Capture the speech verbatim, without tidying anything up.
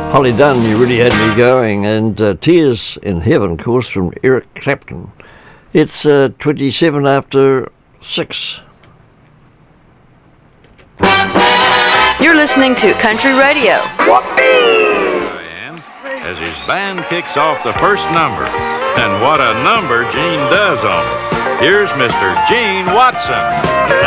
Holly Dunn, you really had me going, and uh, Tears in Heaven, of course, from Eric Clapton. It's uh, twenty-seven after six. You're listening to Country Radio. As his band kicks off the first number, and what a number Gene does on it. Here's Mister Gene Watson.